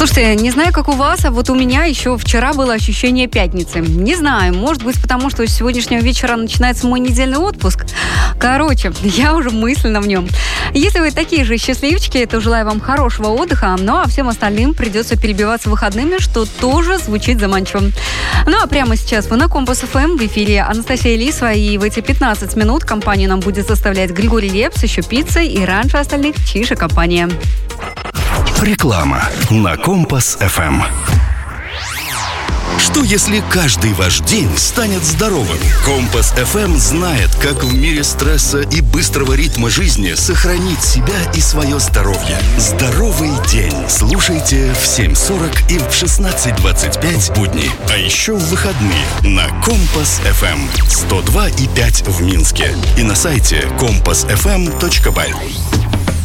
Слушайте, не знаю, как у вас, а вот у меня еще вчера было ощущение пятницы. Не знаю, может быть, потому что с сегодняшнего вечера начинается мой недельный отпуск. Короче, я уже мысленно в нем. Если вы такие же счастливчики, то желаю вам хорошего отдыха, ну а всем остальным придется перебиваться выходными, что тоже звучит заманчиво. Ну а прямо сейчас вы на Компас ФМ, в эфире Анастасия Лисова, и в эти 15 минут компанию нам будет составлять Григорий Лепс, еще пицца, и раньше остальных Чиж и компания. Реклама на Компас ФМ. Что если каждый ваш день станет здоровым? Компас ФМ знает, как в мире стресса и быстрого ритма жизни сохранить себя и свое здоровье. Здоровый день. Слушайте в 7:40 и в 16:25 будни. А еще в выходные на Компас ФМ 102,5 в Минске и на сайте compassfm.by.